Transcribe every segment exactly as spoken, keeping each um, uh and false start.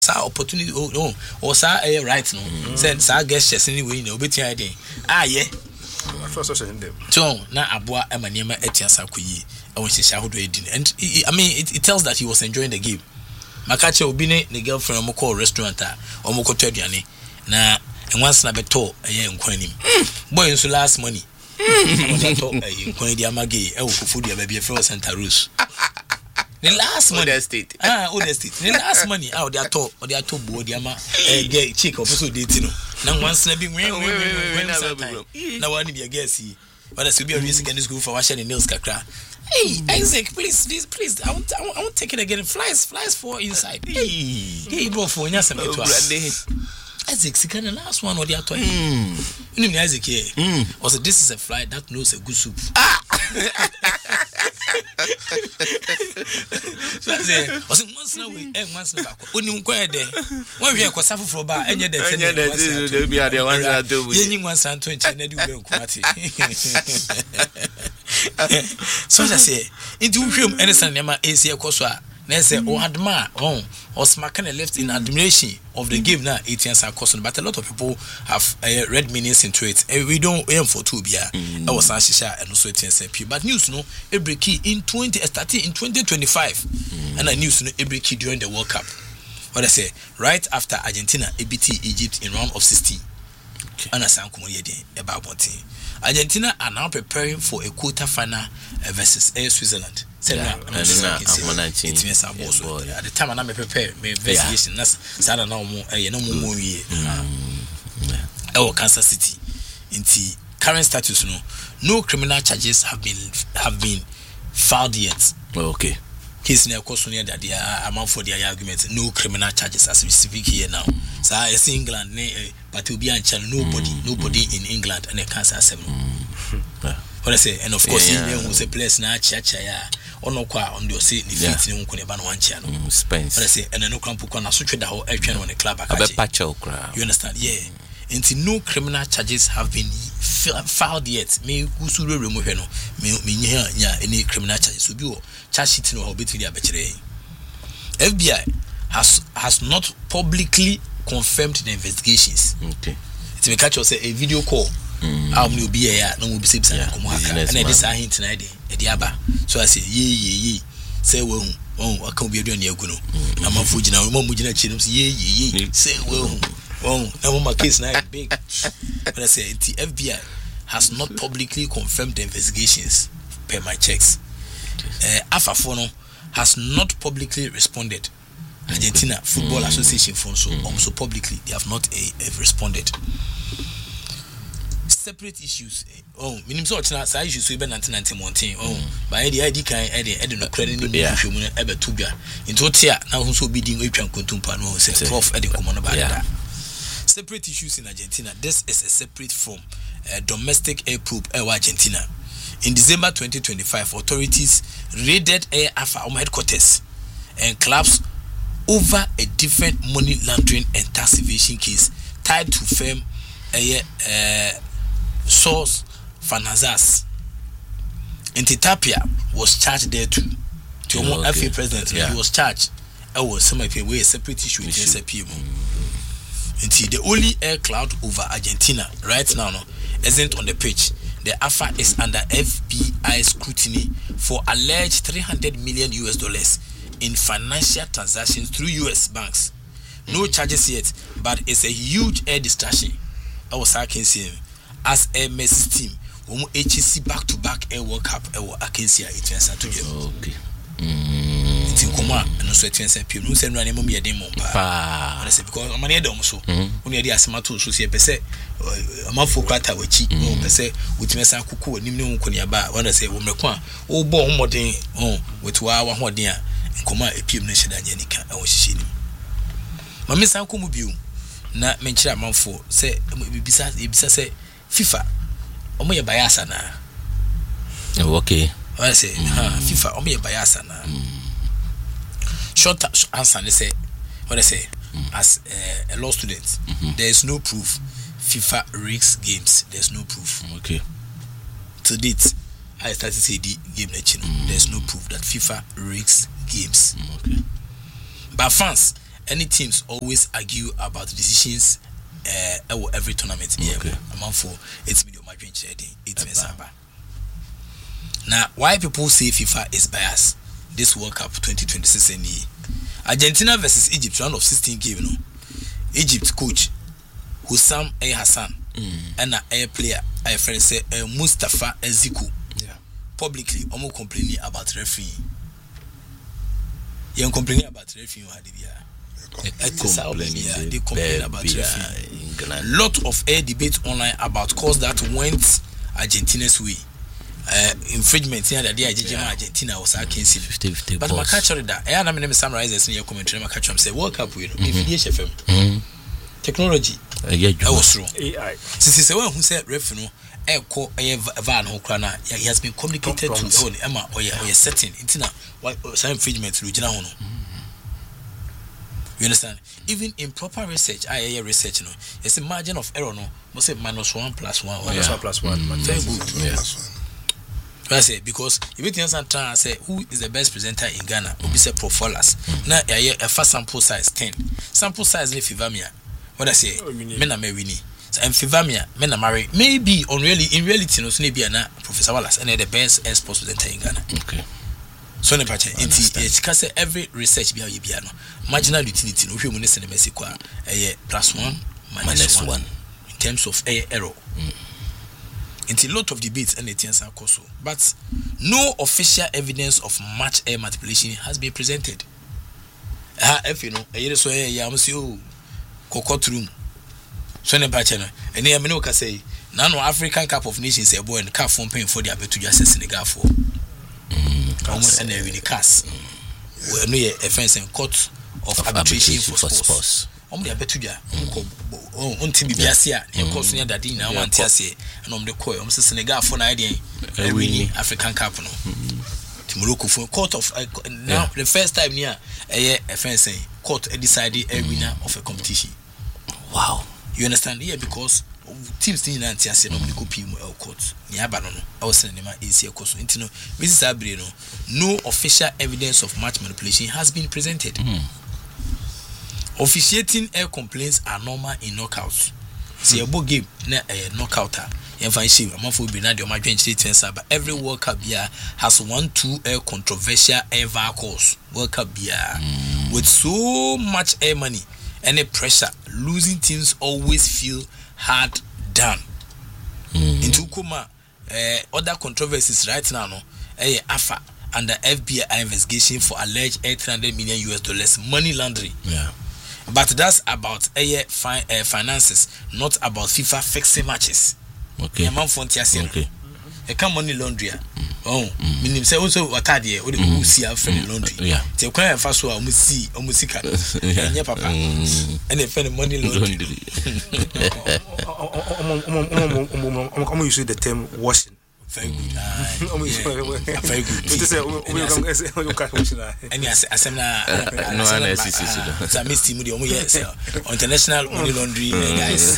sa opportunity oh no or sa eh right no said sa guest anyway no betin iden ah yeah first session them so na aboa emanema etiasa koyi e won hihia hodo edin and I mean it, it tells that he was enjoying the game makache obi ne ne girlfriend mo call restaurant a omo ko aduane na once na beto eh nkwanim boy nso last money omo to eh nkwan di amage e wo fufu dia ba bi e fe Santa Rose. The last money state ah old state the last money ah they are to they are to bo they ama eh get chick of so date no na once na bi wen wen wen na one be guess he but as we be in secondary school for washing the nails kakra. Hey Isaac, please please please I want I want, I want take it again. Flies flies for inside. Hey hey bro for nya sem to Isaac second the last one or they are to hmm you know Isaac here also this is a fly that knows a good soup. Ah so I say was once now we eh once na back oni nkwa de won hwe ko safu fro ba enye de enye de de bi ade once na do we yenyi once na twenty na di we nkwati so I say into hwem anything na ma esi ekoso a na say o adma on Osman kind of left in admiration of the game now eighteen years ago, but a lot of people have uh, read meanings into it. Uh, we don't aim for two beer. I was Shisha and also eighteen years but news no every key in twenty starting in twenty twenty-five mm. and a news no every key during the World Cup. What I say right after Argentina A B T Egypt in round of sixteen. Okay. And I sound about one thing. Argentina are now preparing for a quarter final uh, versus uh, Switzerland. Yeah, at the time I prepare my investigation. That's Sada no more. You know more. Oh, Kansas City. In the current status, no, no criminal charges have been have been filed yet. Okay. Case near Cosonia that they are amount for their argument. No criminal charges as we speak here now. So I see England, but will be unchallenged. Nobody, nobody in England and a cancer seven. What I say, and of course, yeah, he yeah. was a place now, chacha, ono kwa on the say ni fit ni nko ne ba no wanche no Spence but I say and no krampo kwa na so tweda ho etwen on the club akache you understand yeah and no criminal charges have been filed yet me usuru remu hwe no me nya nya any criminal charges so bi o charge sheet no ho betiri abekere F B I has has not publicly confirmed the investigations. Okay, it's me catch you say a video call how many be here no be say komo haka and e dey hint na dey e dey aba so I say ye ye ye say we hu oh aka obi aduane agu no amafo gina mo mo gina chinom say ye ye ye say we hu oh na mo case na big but I say the F B I has not publicly confirmed the investigations per my checks. uh, Afafo no has not publicly responded. Argentina Football Association for so also publicly they have not uh, have responded. Separate issues. Oh, minimum so na say issues we be nineteen ninety oh by the I D kan e dey e dey no credit ni bi hwemu no e be to bia into tia na hu so bi din atwa kontumpa no say prof e dey komo no ba da. Separate issues in Argentina. This is a separate from uh, domestic air probe in Argentina. In December twenty twenty-five, authorities raided Air Afa headquarters and collapsed over a different money laundering and tax evasion case tied to firm uh, uh, Source Fanazas. Intitapia was charged there too. To oh, okay. F A president, yeah. He was charged. I was some of a separate issue with S P M. Until the only air cloud over Argentina right now no, isn't on the pitch. The A F A is under F B I scrutiny for alleged three hundred million U S dollars in financial transactions through U S banks. No charges yet, but it's a huge air distraction. I was saying as a Messi team, when H C back to back air World Cup, I will Akensia it turns out to you. Okay. It's in coma, and no sweat and people who send running mommy a demo. I say because I'm an edom so. Only the Asamato, so see a pese, a month for Crata, which no pese, with Messa Cuckoo, and Nimno Konyaba, when I say, Womakwa, oh, born more day, oh, with Wawa Hodia, and Coma a Pim Nation and Yanika, I was shitting. My Miss Uncle Mubu, not mention a month for, say, besides, besides, say, FIFA, Omo ya bayasa na. Okay. I say, ha, FIFA, Omo ya bayasa na. Short answer, they say, what I say, as uh, a law student, mm-hmm. There is no proof FIFA rigs games. There's no proof. Okay. To date, I started to say the game that you know, mm. There's no proof that FIFA rigs games. Okay. But fans, any teams always argue about decisions uh every tournament. Okay. Yeah, amount for it's medium my drink share eight months. Now, why people say FIFA is biased this World Cup twenty twenty-six N E Argentina versus Egypt, round of sixteen game, you know. Egypt coach Hussam A Hassan mm. and a player a friend say uh, Mustafa Eziku. Yeah. Publicly, almost complaining about referee. You complaining about referee, yeah, they complain about referee. Lot of air debate online about cause that went Argentina's way. Uh, infringement here that the Argentina Argentina was against it. But my catcher that I am name summarizes in your commentary. My catcher say World Cup we know if F M technology. I was wrong. A I. Since it's the one who said referee no e ko e van ho kra na he has been communicated to oh Emma or yeah setting intina why some infringement lu gina ho no. You understand? Even in proper research, I hear research, no. It's a margin of error, no. Must say minus one plus one, minus yeah. one plus one. Mm-hmm. Very good. Yes. I say because if you think trying to say who is the best presenter in Ghana, we say profiles. Now a first sample size ten. Sample size le Fivamia. What I say? Men na me winnie. So and Fivamia, men na marry. Maybe on really in reality, no, so maybe na Professor Wallace and the best sports presenter in Ghana. Okay. So ne pache it can say every research be bia no marginal utility no hwe mu ne se ne mesiko a eh plus one minus one, one in terms of eh, error. Mm. It's a lot of debates and it answer also, but no official evidence of match air manipulation has been presented. Ah, if you know, eh so eh ya msi o kokot room. So ne pache no ene ya me no ka say na no African Cup of Nations e boy and Cup form paying for the abetu just Senegal for. Almost and with the cast. We know a offense and court of, of arbitration, arbitration for sports. Um, they are better. Oh, until Biasia, and course near that dinner, one Tiasia, and on the coil, um, Senegal for an idea, a winning African Cup. No, Timuroko for court of now the first time near a offense court decided a winner of a competition. Wow, you understand here because. Teams in Antiasia no go P M L court. Niaba no. I was saying ma A C A course. Intino Missus Abre no. No official evidence of match manipulation has been presented. Mm. Officiating air complaints are normal in knockouts. See a ball game na a knockouter. Yen fan shame amafo bi na de o ma dwen chire tensa but every World Cup bia has one two air controversial air vehicles. World Cup bia mm. with so much air money and a pressure, losing teams always feel hard done. Mm. Into Kuma, uh, other controversies right now, no, eh, Afa under F B I investigation for alleged eight hundred million U S dollars money laundering. Yeah, but that's about eh, fi- uh, finances, not about FIFA fixing matches. Okay, okay. A come money laundry. Oh, meaning say also what are they? What do you see after the laundry? Yeah, they can't first one. We see, we see, and yeah, papa, and they find money laundry. I'm going to use the term washing. Very good. Very good. And yes, I said, no, I missed him. Yes, international money laundry guys.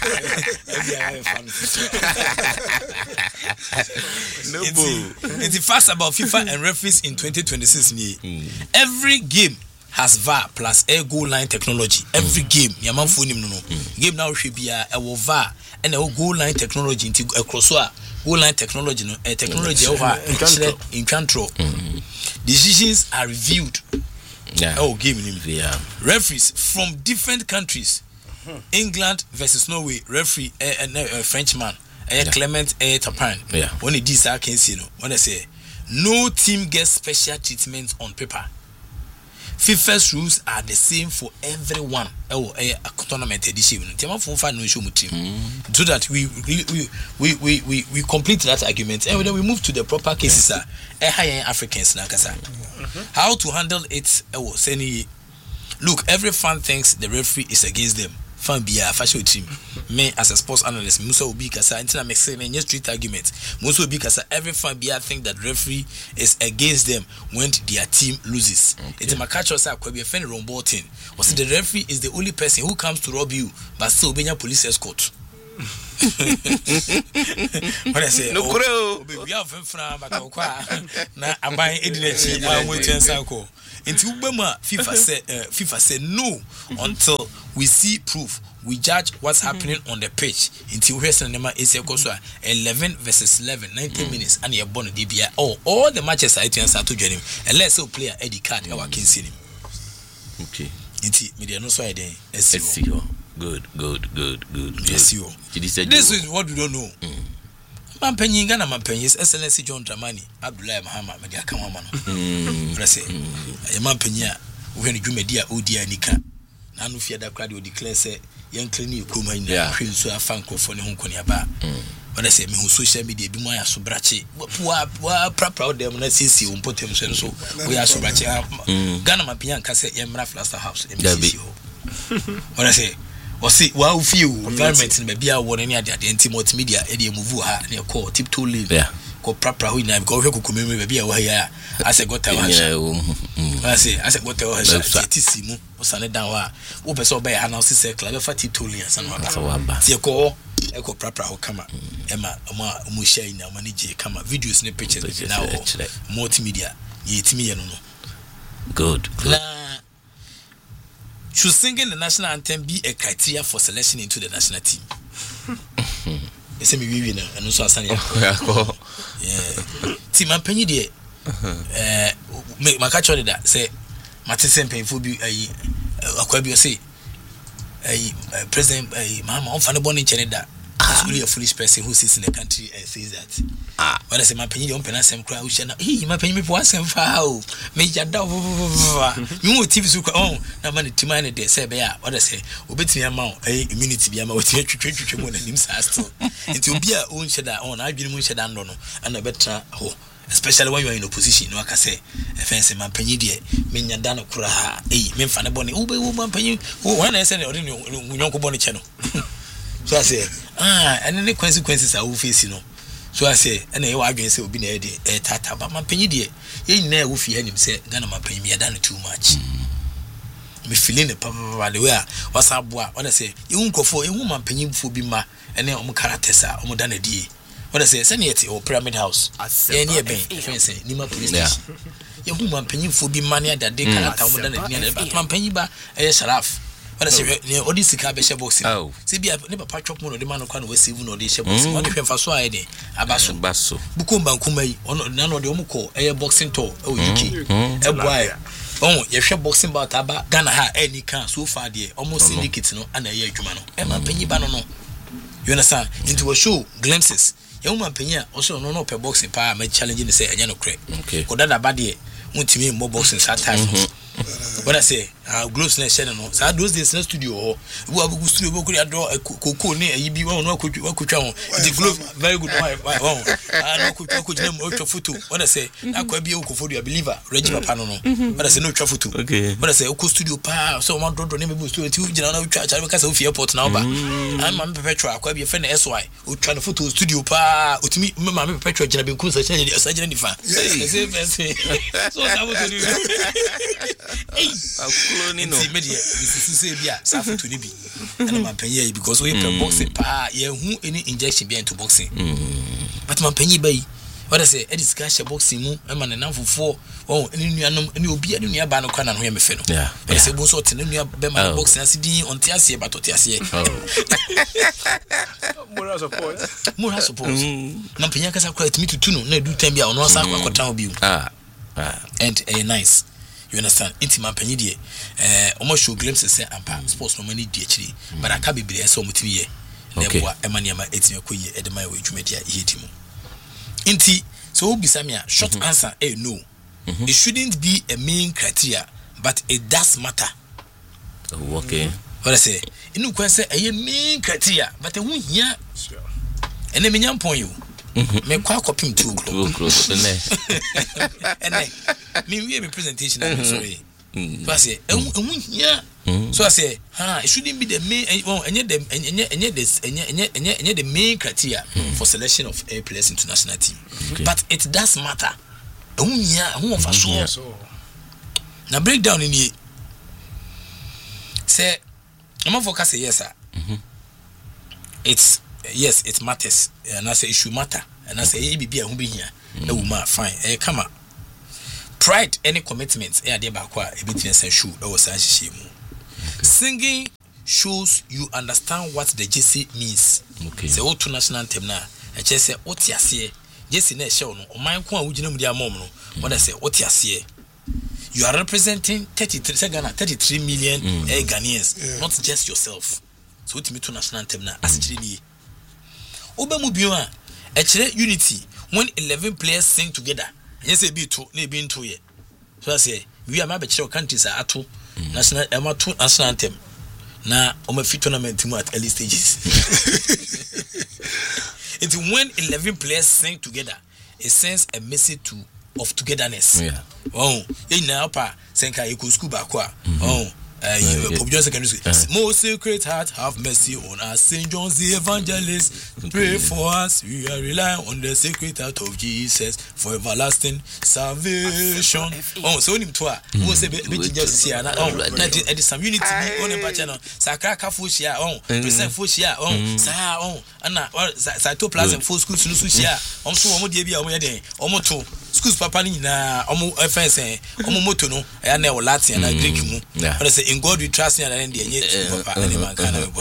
It's fast about FIFA and referees in twenty twenty-six. Every game has V A R plus air goal line technology. Every game, yaman phone him no. Game now should be a V A R and a goal line technology into a crossover. Goal line technology, no, a technology over in control. Decisions are reviewed. Yeah. Oh, game in yeah. Referees from different countries. England versus Norway. Referee a uh, uh, uh, Frenchman. Uh, yeah. Clement uh, Tapan. Yeah. When it is, I can see no. When I say no team gets special treatment on paper. FIFA's rules are the same for everyone. Oh, a tournament edition. Tema for fan no show team. So that we we we we we we complete that argument and then we move to the proper cases. Ah, yeah. High Africans na kasa. How to handle it? Oh, say look, every fan thinks the referee is against them. Fan be a fashion team. Me as a sports analyst, Musa Obi Kasa, until I make say me street argument. Musa Obi Kasa, every fan be a think that referee is against them when their team loses. Okay. It's a catch us up. Could be a friend wrong thing. Or the referee is the only person who comes to rob you, but still be a police escort. What I say? No crow. We have from Bakakwa. Na abai edinechi na mwetu nsako. Into Ubama FIFA said uh, FIFA said no until we see proof. We judge what's happening on the pitch. Until we see number is eleven versus eleven, nineteen minutes, and you're born D B I. Oh, all the matches I think are to join him. And let's say player Eddie Card, our can see him. Okay. Inti media no so I dey. Good, good, good, good. Yes, you. This is what we don't know. Mampenyi Ghana Mampenyi is Excellency John Dramani Abdullah Mahama media kamama no. Press it. I Mampenyi a when you media odia nika. Na no fear that crowd will declare say young cleaning kuma in the queen so afan ko for ne ho koni aba. What I say me who social media bi mo ya so brache. Wa wa proud them na sisi o potem so so. We are so brache. Ghana Mampenyi ka say Yemra Flaster House M C C ho. What I say or see wow feel environment in maybe a one any other anti multimedia e dey move ha na call tiptoe live yeah ko prapra ho ina because we ko komeme maybe a wa ya as a gota wa I say as a gota wa sha tisi mu o sane dan wa wo be so be ha na o se club be fa tiptoe live san wa ba tie ko e ko prapra ho kama e ma ma mu share ina ma ni je kama videos ne pictures na o multimedia ye timi ye no no good good. Should singing the national anthem be a criteria for selection into the national team? They say me we win and also asani. Yeah. Team man penny there. Eh, make my catch on that. Say, Matisen painful be a akwabi say, a president a mama on fan born in Canada. That's really a foolish person who sits in the country and says that. Ah, when I say my penny don't penny some crowd who shall he my penny me for some foul. Make your dog. You T V so oh na man to man there say be what I say obetimi amount eh immunity be am what you twetwetwe mo na nim sa still. Nti obi a on sheda on adwene mo sheda ndo no and betra ho especially when you are in opposition no aka say e fence man penny there me nya da no kura ha eh me mfa ne bone wo be wo man penny wo when I say odi nyonko bone che no. So I say, ah, and any consequences are face, you know. So I say, and I will say, will be near the tata, but my penny dear, you never will fear him say, Gana my penny, me done too much. Me feeling the papa the way, what's up, what I say, you won't go for a woman penny for be ma, and then on characters are more than a day. What I say, send it or Pyramid House, any bank, say, Nima police station. You woman penny for be money that they cannot have more than a near, but one penny bar, a sharaf. When I say, all this car be boxing. Oh, see, be never patch up one of the man who can receive no dish boxing. What if you for so idea? Abaso, Basso, Bukumba Kumei, on none of the Omuko, a boxing tour, oh, Yuki, a boy. Oh, you share boxing about Taba, Ghana ha any can so far, dear, almost indicates no, and a year Jumano, and my penny banano. You understand? Into a show, glimpses. Young man Pena also no no per boxing power, may challenging the say, and you know, crack. Okay, got that a bad year, won't to me more boxing at times. What I say, uh, gloves na share no. So those days na studio ho. We have studio we could draw a cocoa ne e bi won no could could twa. The glove very good one. Oh. Ah no could could name ultra photo. What I say, na kwa bi o kofodo believer, Reggie Papa no no. What I say no ultra photo. Okay. What I say o studio pa so one draw name be studio ti ugina na utwa cha because of airport na ba. And man perpetual kwa bi fe na S Y. O twa no photo studio pa. Otimi ma me perpetual gina be kun sa change the surgery difa. Say so I was doing hey, cloning no. Media, this is say bia safu to ni bi. And man penye because we play boxing pa, ye hu any injection be into boxing. But man penye bai. What I say, e discuss boxing mu, e man na fufu. Oh, any nuanom, any obi any nua ba no kwa na no ye me fe no. Yeah. But say bo so te nua be man boxing asidi on te ase ba to te ase. Moral support. Moral support. Man penye kasa kwa to me to no, na do time bia ono asa kwa kwata obi. Ah. Ah. And eh nice. You understand? Intima penny de eh almost show glimpses say ampa sports no money de chiri but aka bibire say omutimi ye nebo emania ma etimi koye edema we dwumedia yetimu inti so obisa me a short mm-hmm. answer eh no mm-hmm. It shouldn't be a main criteria but it does matter. Oh, okay. Mm-hmm. What I say inu kwen say a main criteria but e hu hia ene me nyampon you me kwa kopim two close ene me we me presentation I'm sorry so I say e hu hia so I say ha it shouldn't be the main well enye the enye enye this enye enye enye the main criteria for selection of a players into national team. Okay. But it does matter e hu hia hu of so na breakdown in here say I'm focus yes sir. It's yes, it matters. And I say it should matter. And I say e be a hu be hia. E woman fine. Eh come on. Pride any commitment eh ade ba kwa e between say shoe e was ahihie mu. Singing shows you understand what the J C means. Okay. Say what national anthem na e che say otiase J C na e hye no o man ko a wugina mu dia mom no what I say otiase. You are representing thirty-three Ghana, thirty-three million mm. eh, Ghanaians, yeah. Not just yourself. So to me to national anthem na asitiri. Oba mu bio a e kire unity when eleven players sing together. Yes, a bit to na be into ye. So I say we are my kire countries are ato national amato national anthem. Na o ma fit tournament mu at early stages. It's when eleven players sing together, it sends a message to of togetherness. Yeah. Oh, in now pa senka eco school back kwa. Oh, uh, Pope John Secondary School. Most Sacred Heart, have mercy on us. Saint John the Evangelist, pray for us. We are relying on the Sacred Heart of Jesus for everlasting salvation. Oh, so him twa. Who say be just here na. Oh, that is some unity on the channel. Sakra kafushia. Oh, present fushia. Oh, sa oh, ana cytoplasm full school no so shia. Om so omo de bia omo ye den. Omo to schools papa ni na omo fence omo moto no ya na e Latin na Greek mu. But say in God we trust and then the enye papa and man kind of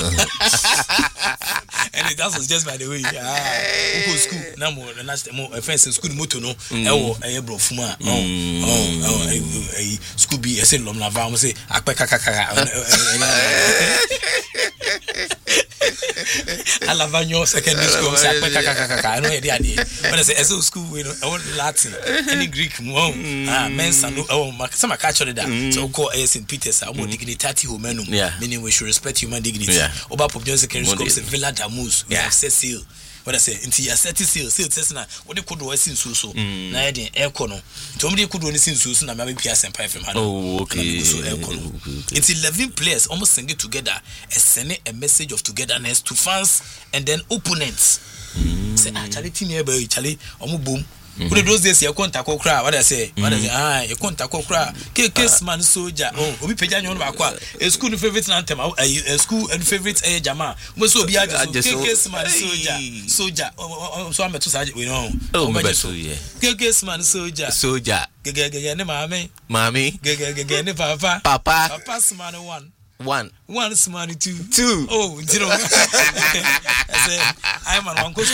and that was just by the way ah go school na mo na mo fence school moto no e wo e bro fuma oh oh eh school bi e say lom na va mo say akpeka kaka Alavanyo secondary school say akpeka kaka I know e dey ade but say so school we no Latin any Greek mu ah mensa no oh some catch that so call Saint Peter's am dignitati humanum meaning we should respect human dignity oba Pope John Secondary School say Villa Damus yeah Cecil what I say inti ya set seal seal test na what they could do is in so so na e den aircon no to me could do ni sin so so na me be P S M five oh okay it's eleven players almost sing it together and send a message of togetherness to fans and then opponents say ah charity nearby Charlie omo boom. When those days you contact okra, what I say, what I say, ah, you contact okra, case man soldier, oh, we pay on bakwa, a school favorite anthem, a school and favorite a jama, must be a case man soldier, soldier, so I'm a two side, we know, oh, my so, yeah, case man soldier, soldier, gagagagane, mammy, mammy, gagagagane, papa, papa, papa's man one. One, one is money two, two. Oh, zero. I said, I'm an uncle.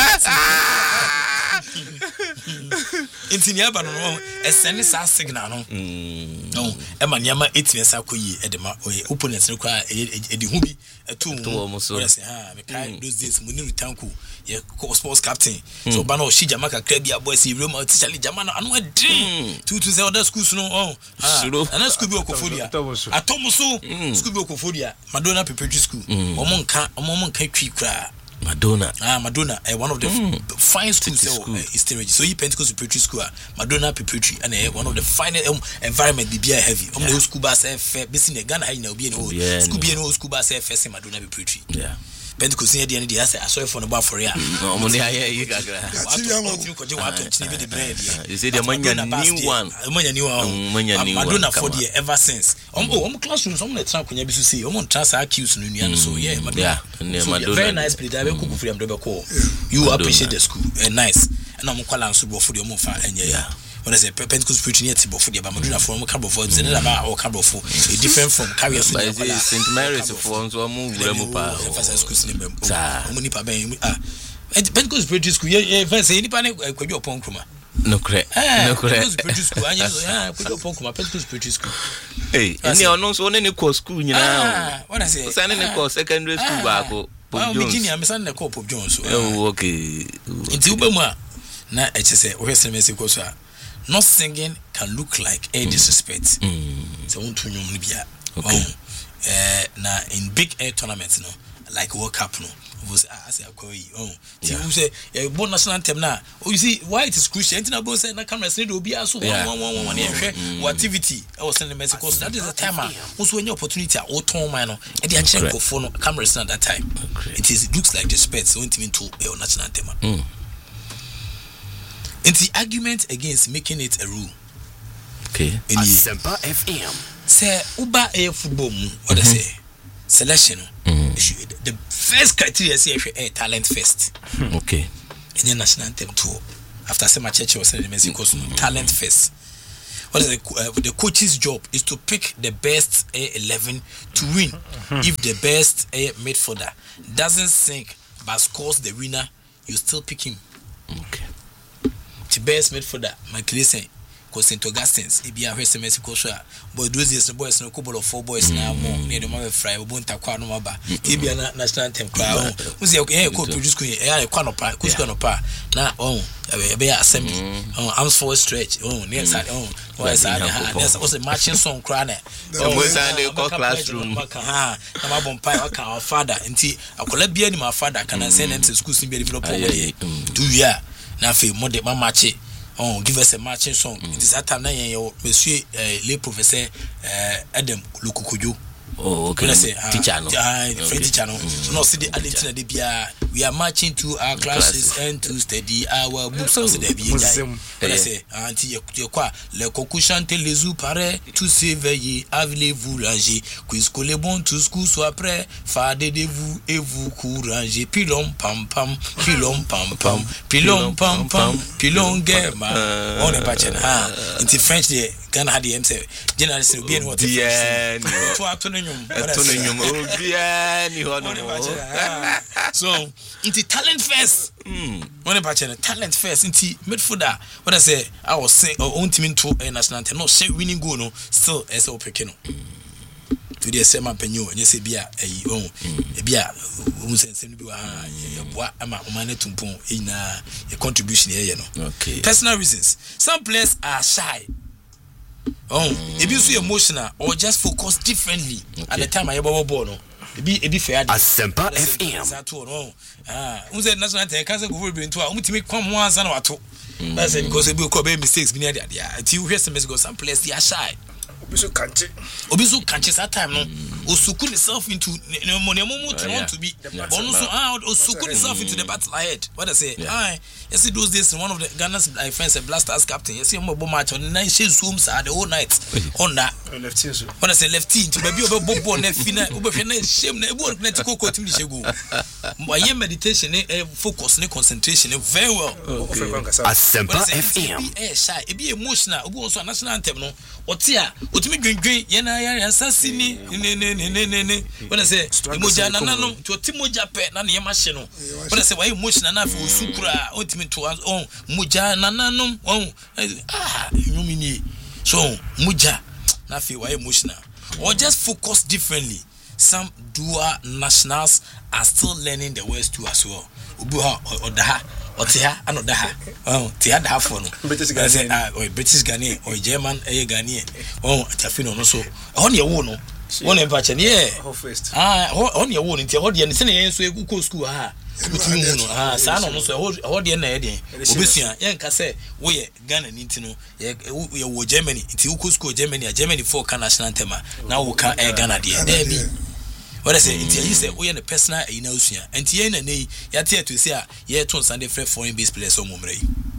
Intinia ba no e send sa signal no no e ma niama eighteen sa koyi e de ma opponent no kwa e de hu bi etu mo so say ha me kai those days mo ni retanku ye sports captain so ba no shi jama ka kra bia boys e rema teacher jama no anu adin two two say other schools no oh ana school bi okofodia atomuso school bi okofodia Madonna Preparatory School omo nka omo nka twi kra Madonna. Ah, Madonna, uh, one of the mm. f- fine schools uh, school. uh, is so you Pentecost Preparatory School, uh, Madonna Preparatory, and uh, one of the finest um, environment be heavy. Um, yeah. The school bus F, busy in Ghana, you know, be no school, be no school bus F, Madonna Preparatory. Yeah. Pentecost near the end of the answer. I saw it for the bar for ya. No, money, I hear you. You see the money, new one, money, new one, Madonna for the ever since. Um, oh, um, classrooms, um, let's talk when you see, um, transfer accused, so yeah, Madonna, very nice place. You appreciate the school, and nice, and I'm calling super for the Mofa, and yeah. When I say Pentecost preaching yet for the Madonna from Cabo for Zenaba or Cabo for different from Carrier Saint Mary's for so move Remopa. Munipa Ben. And Pentecost preaching school, if I say any panic, I could your punk. No correct, no correct. Preaching school, I could your punk, Pentecost preaching school. Hey, and you are not on any course school, you know. What I say, sending a course secondary school back. Well, beginning, I'm sending a cop of Jones. Oh, okay. It's Ubama. Now, I just say, where's the message? Not singing can look like a disrespect. So, want to know Libya. Okay. Now, in big air tournaments, no, like World Cup, no, was I say, oh, you say, a bon national anthem now. Oh, you see, why it is crucial. Anything about saying that cameras need to be also one, one, one, one, one, activity. I was sending message because that is the time. Also, when opportunity, all time, man, and the actual phone cameras at that time. It is, it looks like disrespect. So, it means to a national anthem. And the argument against making it a rule. Okay. Asempa F M. Say Uba a football, what I say, selection. The first criteria say a talent first. Okay. In the national anthem too. After Sema Church was in Mexico, talent first. What is the, uh, the coach's job is to pick the best uh, eleven to win. If the best uh, midfielder doesn't sink but scores the winner, you still pick him. Okay. The best midfielder, my Christian, because Saint Augustine's, if you are West Mexico, boy, those days, the boys, no couple of four boys now, more near the mother fry, won't take one over. If you are national anthem crowd, who's the okay, could produce Queen, a corner park, who's going to park. Now, oh, a bear assembly, oh, arms forward stretch, oh, near side, oh, why is that? There's also a matching song crying. Oh, Sunday classroom. I'm a bumpire, our father, and tea, I could be any my father, can I send them to school to be developed two years. Now, for more than my match. Oh, give us a matching song. Mm. It is that time now, Monsieur uh, Le Professor uh, Adam Lukukuju. Oh, okay. Say, uh, teacher, no. Uh, okay. Friend teacher, no. Mm. No, see the Argentina, they be we are marching to our classes, classes. And to study our books. So they be I say, Auntie, you qua le cocu chante les ou paraît tout s'éveiller, avez-vous ranger, puisque les bons tous coups soit prêt, fade de vous et vous couranger, pilon pam pam, pilon pam pam, pilon pam pam, pilon gema. On est pas chen ha. In French, the Ghana had the M C. Generally, so be in what the to autonomous. So, into talent first. When a patch talent first into midfielder. What I say, I was saying, our own team into a national team, no share winning goal, no, still as a pekino. To the same penyo, and you say, Bia, a own, a Bia, who sends him to what am I managed to put in a contribution here, you know. Okay. Personal reasons. Some players are shy. Oh, mm. If you see emotional or just focus differently okay. At the time I ever born, it be it be fair. Asempa F M. Ah, who said national team can't go over into a ultimate come once and what two. That's it because we could make mistakes. Be near there. Until you hear some messages, some players they are shy. Obiso kanche. Obiso kanche that time no. Osuku himself into no money moment to want to be. But also ah Osuku himself into the battle ahead. What I say? Ah, you see those days one of the Ghana's my friends a Blasters captain. You see him bomb match on nine zooms the whole night on that. Left team so. When I say left team to baby obo bobo na fina obo fina shame na ebo na tiko ko team dey go. My meditation eh focus ne concentration very well. Asempa F M. Eh shy, e be emotional. Obo also national anthem no. Otia otimi dwendwen ye na ya asasi ni ne ne ne ne ne when I say emoja na nanom to otimoja pe na ne yema hye no when I say why emotional na fe osukura otimi to on moja na nanom on ah nyumi ni so moja na fe why emotional or just focus differently. Some dual nationals are still learning the words too as well. Obu ha odaha otia anodaha oh tia da for no British Ghanaian ah or British Ghanaian or German eh Ghanaian oh tafino no so on ye wo no one ever chen yeah ah on ye wo no ntia ho de ne se ne yen so egu school ha uti mu no ah sa no no so ho de na ye de obesua yen ka se wo ye Ghana ni ntino ye ye wo Germany nti uko school Germany a Germany for national tema na wo ka eh Ghana de there be. What I say, it's you say, we are the personal in Ocean, and Tiana, yet to say, yeah, to Sunday for foreign base players or Mumray.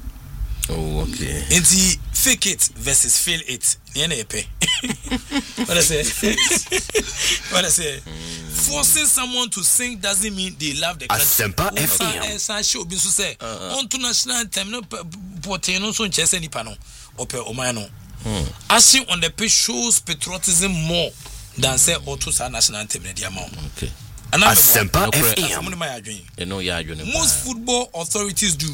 Oh, okay. And the fake it versus feel it, Nenepe. What I say, what I say, forcing someone to sing doesn't mean they love the country. Asempa F M. As I show, be so say, on to national time, no poteno, so chess any panel, or per Omano. Ashing on the pitch shows patriotism more. Than say auto national anthem in the amount. Okay. And Asempa F M. You know, yeah, most football authorities do.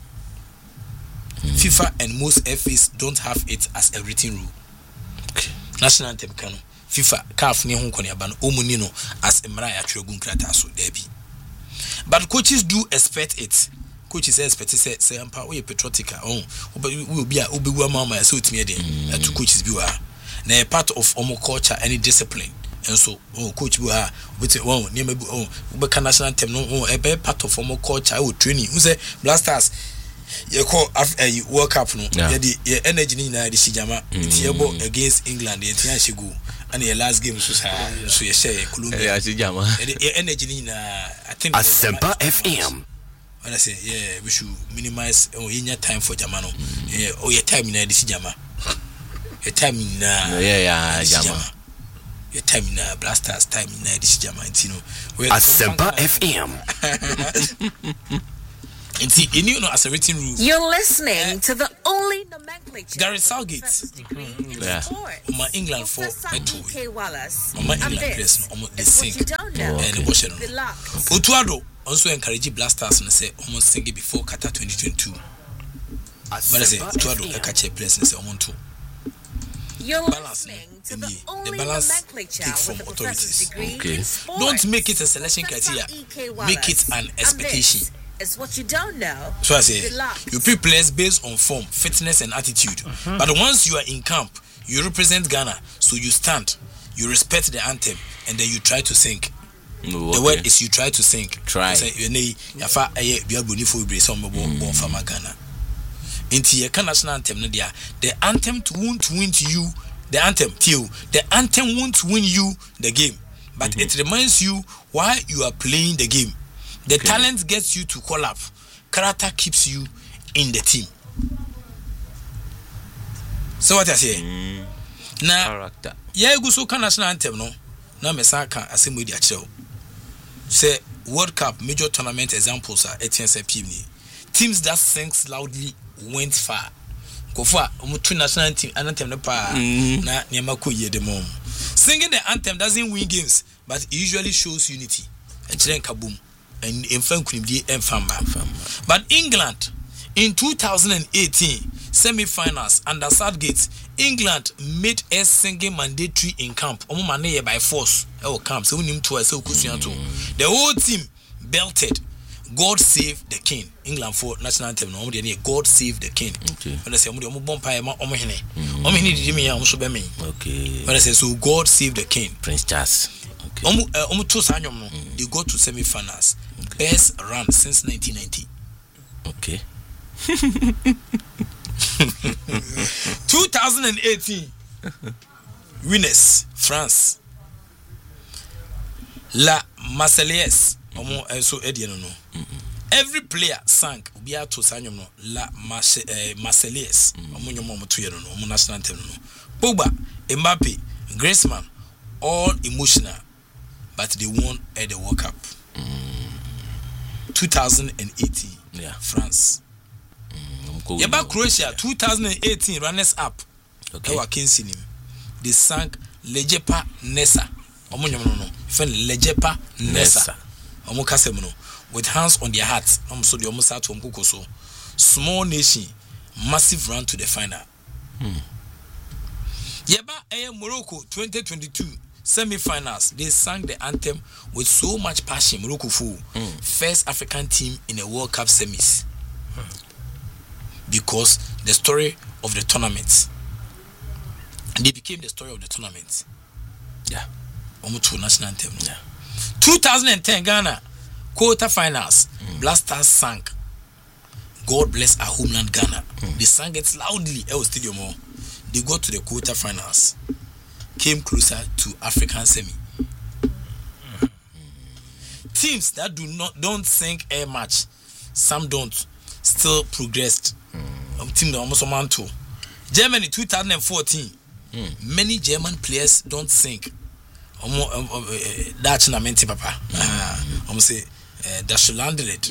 Mm. FIFA and most F As don't have it as a written rule. Okay. National anthem can FIFA calf near Hong Kong ban omunino as a Mariah Trogun Krata so debi. But coaches do expect it. Coaches expect it say say ampa we patriotic oh we will be a obewu mama so it me dey to coaches be wa. Na part of omo culture any discipline and so oh coach bu ha we say oh near maybe oh we be national team no oh e be part of omo culture o training we say Blasters you call a World Cup no yeah the energy ni na the shijama it yebo against England the tian shigo and the last game so so you share Colombia yeah shijama the energy ni na I think Asempa F M. When I say yeah we should minimize oh in time for Jamano oh your time na the shijama a time na yeah yeah jama your time in uh, Blasters time in uh, this Jamaica, you know. Asempa F M. And see, you know, as a written rule. You're listening to the only nomenclature. Gary Southgate. Mm-hmm. Yeah. My England for a two. My England players almost the sink. And the Washington. Utuado also encourage Blasters and say almost sing it before Qatar twenty twenty-two. But I say Utuado a catch a place and say almost two. You're listening to the only the balance nomenclature take from authorities. Okay. Don't make it a selection criteria. Make it an expectation. It's what you don't know. So I say, you pick players based on form, fitness, and attitude. Mm-hmm. But once you are in camp, you represent Ghana, so you stand, you respect the anthem, and then you try to sing. Oh, okay. The word is you try to sing. Try. The national anthem, the anthem won't win you. The anthem, till the anthem won't win you the game, but mm-hmm. it reminds you why you are playing the game. The okay. talent gets you to call up. Character keeps you in the team. So what I say? Mm. Now, character. Yeah, you go so can national anthem no. Now me say can asem we dia chiro. Say World Cup major tournament examples are eighteen September. Teams that sings loudly went far. Go far. Omo two national team anthem no pa na niam ko ye dem. Singing the anthem doesn't win games, but it usually shows unity. And then kaboom. And in but England in two thousand eighteen semi-finals under Southgate, England made us singing mandatory in camp. Omo mane by force. E camp. So we to so the whole team belted God Save the King. England for national anthem. No, God Save the King. Okay. When I say omo bomb pie ma omo hene. Omo hene did me am so be me. Okay. When I say so God Save the King. Prince Charles. Okay. Omo uh, omo to sanyom no. They go to semi-finals. Okay. Best run since nineteen ninety. Okay. twenty eighteen winners France. La Marseillaise. Omo also Eddie no no. Every player sang Ubia to sanyom no La Marseillaise. Omo nyom omo to ye no no. Omo national anthem no. Pogba, Mbappe, Griezmann, all emotional, but they won at the World Cup. twenty eighteen, yeah, France. Mm, yeah, but Croatia, twenty eighteen runners up. Okay. They were Kinsinim. They sang Lejepa Nessa. Omo no no. Fen Lejepa Nessa. Omo kasemono with hands on their hearts. Omo so the omo start to omkoko so. Small nation, massive run to the final. Hmm. Yeba eh Morocco twenty twenty-two semi-finals. They sang the anthem with so much passion. Morocco full mm. first African team in a World Cup semis mm. because the story of the tournament. They became the story of the tournament. Yeah, almost two national anthem. Yeah, twenty ten Ghana quarter finals. Mm. Blasters sang God Bless Our Homeland Ghana. Mm. They sang it loudly. El Stadium. They got to the quarter finals. Came closer to African semi. Mm-hmm. Teams that do not don't sing air match, some don't, still progressed. Mm. Um, team that almost amount to Germany twenty fourteen. Mm. Many German players don't sing. Um, um, um, uh, that's na menti papa. Ah, um say Dash landed.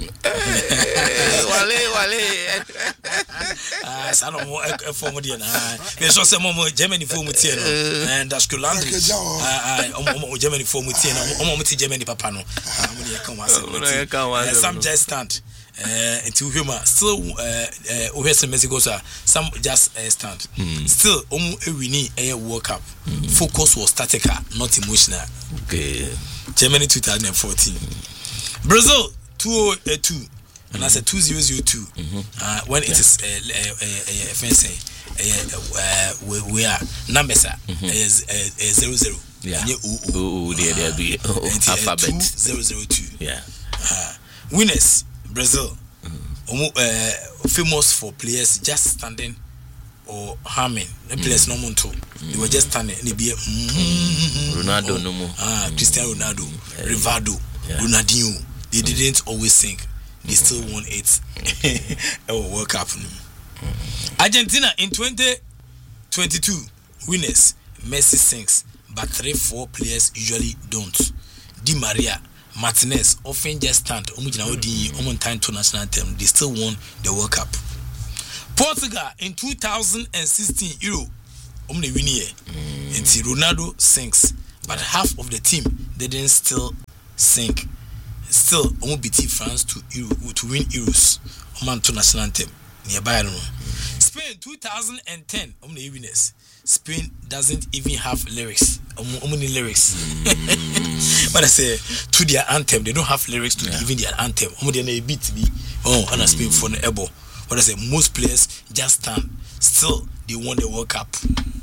Wale wale. Ah, I don't know for more than ah. There's also more Germany for mutie no. And Dash landed. Ah ah, Germany for mutie no. Omo mutie Germany papa no. Ah, mo dey come as. Some just stand. Uh, into humor still uh uh Western Mexico sir some just uh, stand mm. still omu ewini a World Cup mm. focus was tactical not emotional. Okay. Germany twenty fourteen, mm. Brazil two thousand two, mm. and I said two thousand two mm-hmm. uh when yeah. it is uh uh, uh, uh fancy uh, uh we, we are numbers are mm-hmm. uh, uh, zero zero yeah oh there there be alphabet zero zero two yeah uh, winners Brazil, mm. uh, famous for players just standing or humming. The players mm. no more too. Mm. They were just standing. They be mm. Ronaldo no more. Ah, mm. Cristiano Ronaldo, mm. Rivaldo, yeah. Ronaldinho. They mm. didn't always sing. They mm. still won it. Oh, World Cup. Mm. Argentina in twenty twenty-two winners. Messi sings but three four players usually don't. Di Maria, Martinez often just stand omujina odi omon time to national anthem. They still won the World Cup. Portugal in two thousand sixteen Euro omne win here. Mm. And Ronaldo sings, but half of the team didn't still sing. Still omo beat France to Euro to win Euros. Oman to national anthem nearby. Mm. Spain two thousand ten omne winners. Spain doesn't even have lyrics. Only lyrics. Mm. But I say to their anthem, they don't have lyrics to yeah. even their anthem. Only they beat me. Oh, and I Spain for the elbow. But I say most players just stand. Still, they won the World Cup.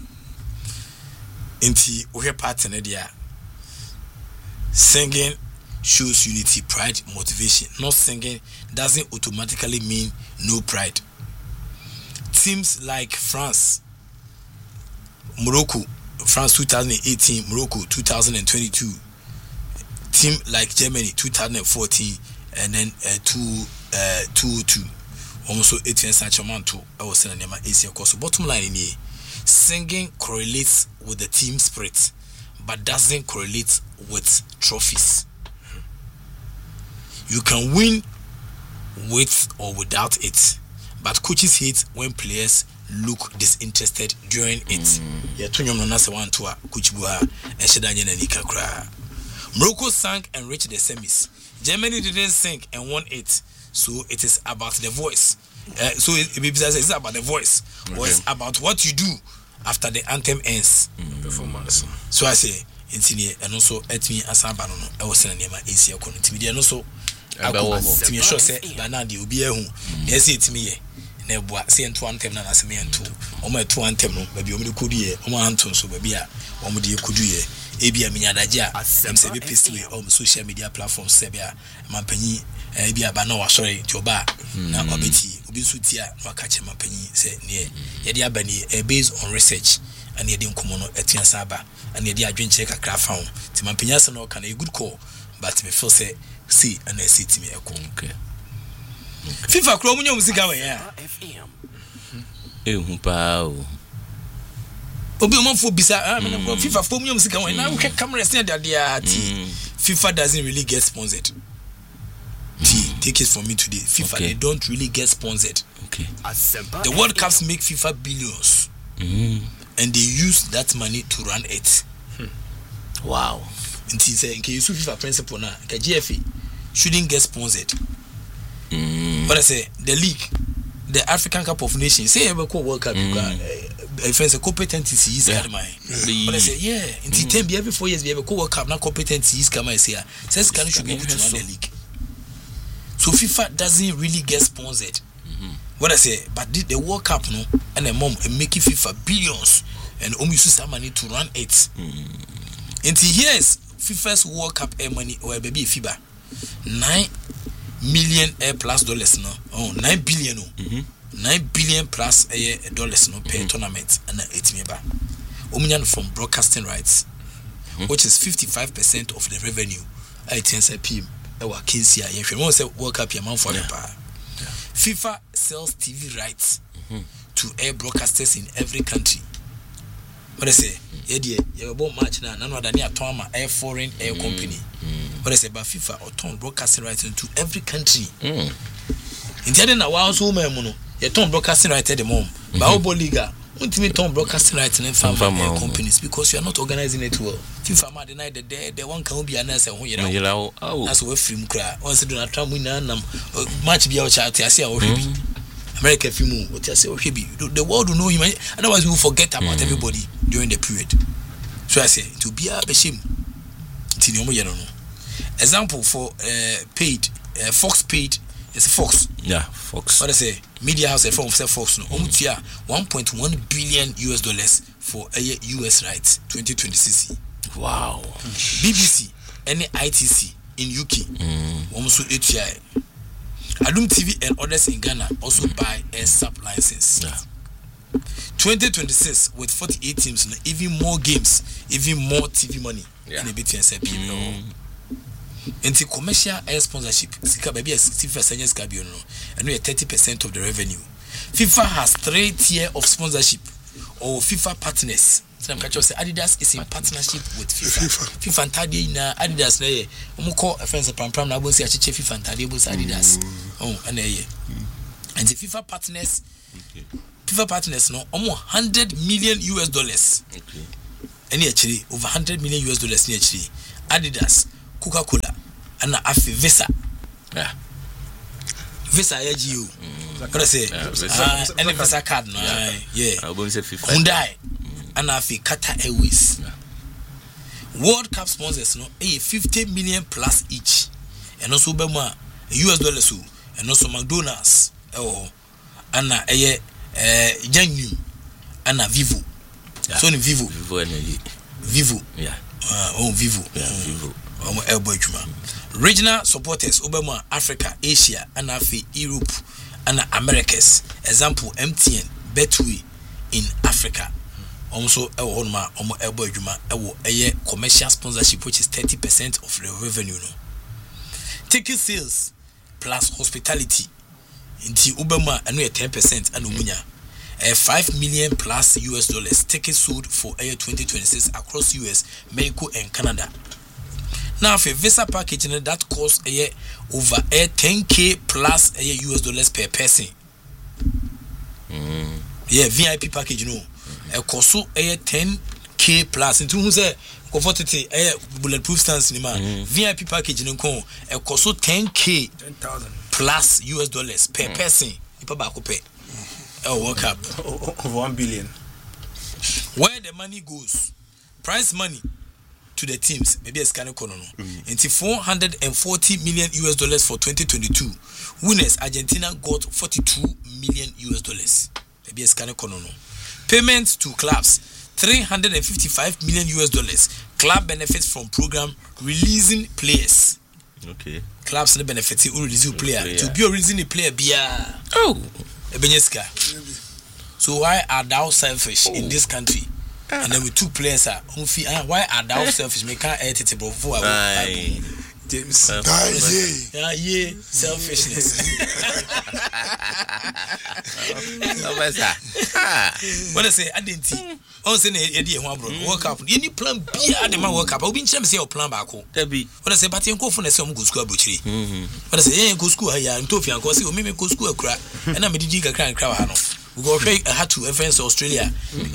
Inti we part in there. Singing shows unity, pride, motivation. Not singing doesn't automatically mean no pride. Teams like France, Morocco, France two thousand eighteen, Morocco two thousand twenty-two, team like Germany two thousand fourteen, and then uh, two uh, two two. Also eighteen Sanchamanto. I was saying Nema Asia course. Bottom line in here, singing correlates with the team spirit, but doesn't correlate with trophies. You can win with or without it, but coaches hate when players look disinterested during it. Yeah, Tunyom no nasa one to a coach Bua and Shedanya Nika Kra. Morocco sank and reached the semis. Germany didn't sink and won it. So it is about the voice. Uh, so it, it, it's about the voice, okay. Or it's about what you do after the anthem ends. Mm. Performance. So I say, it's and also at me as a banana. I was saying, I'm a C community. And also, I go to me, sure, say, Banadi will be a home. Yes, it's me. Never say two anthem and as me and two. Or my two anthem, maybe only could ye, or my anton, so maybe a woman you could do. Ebi Aminadaja, I'm say be pissed away on social media platforms. Sebia, Mampany, Ebi Abano was sorry to your bar. Now, Obeti, Ubisutia, Wakacha Mampany, say near Yedia Bani, based on research, and Yedim Komono, Etian Saba, and Yedia Dream Checker Craft found. Timampanyas no can a good call, but me feel say, see, and I see to me a call. Okay. FIFA Chromium Zigawa, F M. Eh, Pao. Obi mo for bisa ah me no FIFA for mu music when now we camera say that there FIFA doesn't really get sponsored. Mm. Take it from me today. FIFA okay. They don't really get sponsored. Okay. The World Cups make FIFA billions. Mm. And they use that money to run it. Hmm. Wow. And he say okay, use FIFA principle now. K G F A shouldn't get sponsored. Mm. But I say the league, the African Cup of Nations, say ever call World Cup mm. uh, if it's a competency is yeah. But I say, yeah, in mm. ten be every four years, we have a co-work cup, now competency is come. I say, says can should be able to run the league. So FIFA doesn't really get sponsored. Mm-hmm. What I say, but the, the World Cup, no, and the mom making FIFA billions and only use some money to run it. Mm. Until here's FIFA's World Cup air money or baby FIBA nine million air plus dollars, no, oh, nine billion, no. Mm-hmm. Nine billion plus a year dollars no per mm-hmm. tournament and eight meba. Omnian from broadcasting rights, mm-hmm. which is fifty-five percent of the revenue. I think say P M. Ewa Kinsia. If you want to World Cup, your man for the power. FIFA sells T V rights mm-hmm. to air broadcasters in every country. What I say? Yeah, dear, you have a match now. None of the near Toma air foreign air company. What I say about FIFA or Tom broadcasting rights into every country. In the end, I was home, mono. You Tom broadcasting right at the moment. Baobo Liga, won't me Tom broadcasting rights and farm companies because you are not organizing it well. FIFA might deny the day, the one can be an answer when you know. That's where film cry. Once you do not try win match be our child, I say, oh, America film, what I say, oh, the world will know him. Otherwise, we will forget about everybody during the period. So I say, to be a shame. Example for uh, paid, uh, Fox paid. It's Fox. Yeah, Fox. What I say? Media house from Fox. No, mm. one point one billion U S dollars for a U S rights twenty twenty-six. Wow. Mm. B B C, any I T C in U K. Mm. Almost H I. Adum T V and others in Ghana also buy a sub license. Yeah. twenty twenty-six with forty-eight teams, no, even more games, even more T V money. Yeah. In a bit and mm. Into commercial air sponsorship, Sika baby sixty percent and we are thirty percent of the revenue. FIFA has three tier of sponsorship. or FIFA partners. So I'm catching say Adidas is in partnership with FIFA. FIFA ntade na Adidas na ye. Omo call a friends pram pram na bo si acheche FIFA ntade bo Adidas. Oh, and ye. And the FIFA partners, okay. FIFA partners no omo one hundred million U S dollars. Okay. Any actually over one hundred million U S dollars ni actually. Adidas, Coca-Cola, and Afi Visa. Yeah. Visa A G U. What I say? Ah, any Visa card no. Yeah. Hyundai. And Afi Qatar Airways. World Cup sponsors no eh fifty million plus each. And also Bema U S dollars so. And also McDonald's. Oh. And eh eh Janu. And Vivo. So ni Vivo. Vivo energy. Vivo. Yeah. Uh, oh Vivo. Yeah, um, Vivo. Um, Elbow Juma. Regional supporters Obama Africa, Asia, and Afi Europe and Americas. Example M T N, Betway in Africa. Also, on my Elbow Juma, a commercial sponsorship which is thirty percent of the revenue. No. Ticket sales plus hospitality. Into Obama and we are ten percent and Umunya. Uh, five million plus U S dollars tickets sold for air twenty twenty-six across U S, Mexico, and Canada. Now, for visa package that costs a year over a ten K plus a year U S dollars per person. Mm. Yeah, V I P package, you know, a cost a year ten K plus. Into who say comfortable a bulletproof stance cinema mm. V I P package in a cost ten K ten thousand plus U S dollars per mm. person. Ipa ba ko pay. Oh, World Cup. Over one billion. Where the money goes, prize money to the teams, maybe a scanner corner. Mm-hmm. Into four hundred forty million U S dollars for twenty twenty-two. Winners, Argentina got forty-two million U S dollars. Maybe a scanner corner. Payments to clubs, three hundred fifty-five million U S dollars. Club benefits from program releasing players. Okay. Clubs the benefits who release a player. player. To be a releasing a player, be a. Oh. So why are thou selfish oh. in this country? Uh, and then we two players are uh, why are thou selfish? Me can't edit it before I James. Uh, yeah, yeah, selfishness. What I say, I didn't see. Oh, say idea one bro. Work up. Any plan B at the man work up. I've been trying to say your plan back home. What I say, but you go for the some good school butchery. What I say, yeah, go school here in Tofia and go see, or maybe go school a crack. And I'm a D J cry and cry. We go pay a hat to a friends Australia.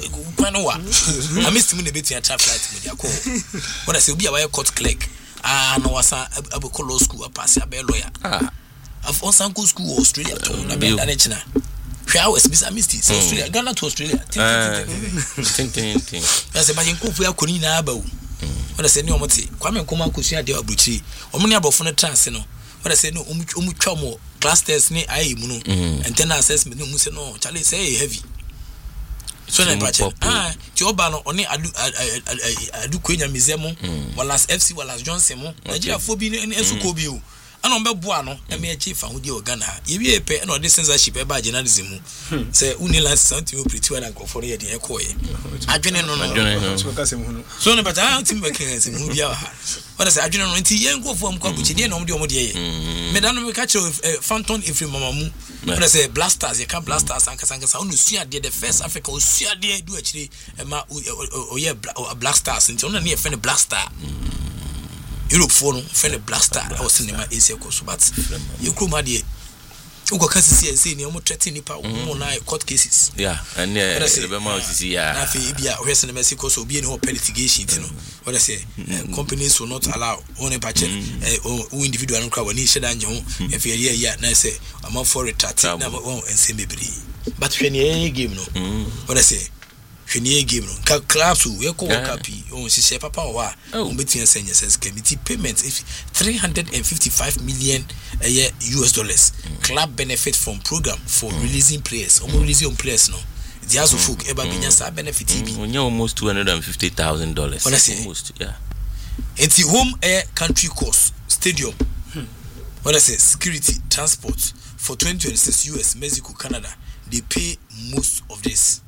I missed him in the bit in a trap flight with your call. What I say, be a wire court clerk. Ah, no, was a law school, a pass a bell lawyer. Ah, I've also gone school Australia to a bit of China. How is Miss Amisty? Australia, Ghana to Australia. Think, think, think. As a man, we are Conina Abo. What I said, no, Kwame Kuma Kusia de Abuchi, or many about from the Transino. What I said, no, Umuchomo, class test, ne, I, Muno, and ten assessment, no, Musino, Charlie say heavy. So na pache ah ti oba no oni adu adu kwenya mizemo walas F C walas Johnson mo Nigeria fo bi ensu ko bi o ana mbe boa no e me achi fa hodi o Ghana ye wie pe na odi censorship e ba journalism mu say uni last something pretty well and go for ye de e ko ye adwene no no so na pache ah tim be ken se mu bia ha what say adwene no nti ye go for am kwa buchi de na om de om de ye me da no me catch Phantom Ifri mamamu. When I say blasters, you can't blasters and Kasanka. When you see the first Africa, you see the do actually a yeah blasters. And only a friend blaster. Europe for no friend blaster. I was in my A C course, but you could my dear. You can see and say you almost thirteen nipa one court cases. Yeah, and yeah, the mouse is yeah. I feel be a rest in Mexico, so be no litigation. You know what I say? Companies will not allow one a patch or individual and crowd when he said, and you if you're here, yeah, I say I'm up for it. Number one and say maybe, but when you game no, what I say. When you game no, class who we call copy. Oh, she say papa wa. Oh, between senior says committee payments if three hundred and fifty-five million a year U S dollars. Club benefit from program for mm. releasing players. Almost releasing players no. The other folk ever been just benefit. Mm. Almost two hundred and fifty thousand dollars. Almost, yeah. It's the home air country course stadium. Hmm. What I say, security, transport for twenty twenty-six U S, Mexico, Canada. They pay most of this.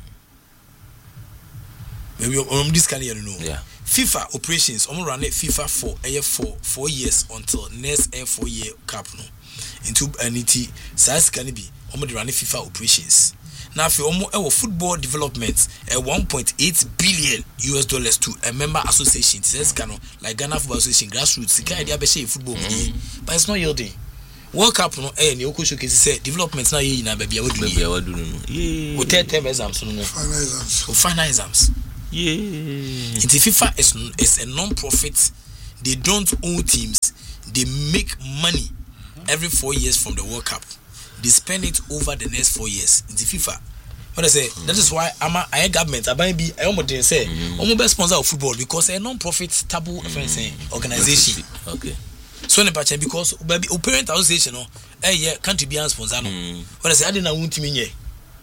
Maybe on this kind of you know. Yeah. FIFA operations. I'm run it FIFA for a year for four years until next air four year cap no. Into anity size can be. I'm run FIFA operations. Now for almost our football development a one point eight billion U S dollars to a member association. Says kind of like Ghana Football Association grassroots. The kind of football, mm-hmm. but it's not yielding. World Cup no eh ne okosho kesi say development na ye na ba bia wadu bia wadu no yeah o ten term exams no final exams o final exams yeah the FIFA is is a non-profit. They don't own teams. They make money every four years from the World Cup. They spend it over the next four years in the FIFA. What I say, mm-hmm. that is why I'm a government. I might be I almost say I'm best sponsor of football because a non-profit taboo mm-hmm. organization. Okay. So ne pacha because baby o parent association no eh yeah country be sponsor no when I say I didn't want to me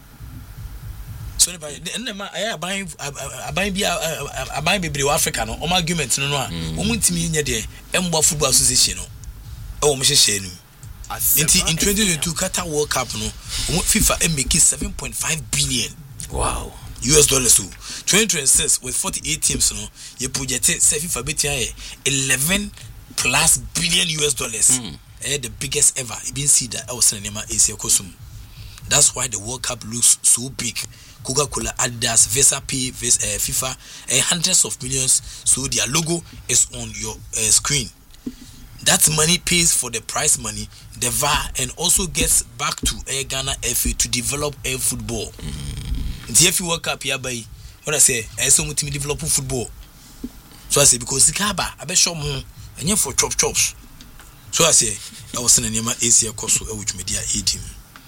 so ne pacha na ma I aban aban bi aban bebre Africa no o argument no no a o muntimi nye de embo football association no e wo mhehye enu in twenty twenty-two Qatar World Cup no FIFA e make seven point five billion wow U S dollars so twenty twenty-six with forty-eight teams no you project say FIFA betia eleven plus billion U S dollars. Mm. Eh, the biggest ever. You been see that I was in Nema Asia Kosum. That's why the World Cup looks so big. Coca-Cola, Adidas, Vesa P, Vesa, uh, FIFA, uh, hundreds of millions. So their logo is on your uh, screen. That money pays for the prize money, the V A R, and also gets back to Air Ghana F A to develop air football. Mm. The F A World Cup here by what I say, I saw me develop football. So I say because the Kaba, I bet show more. And for chop chops. So I say, I was in a Nema Asia Koso, which media eighteen.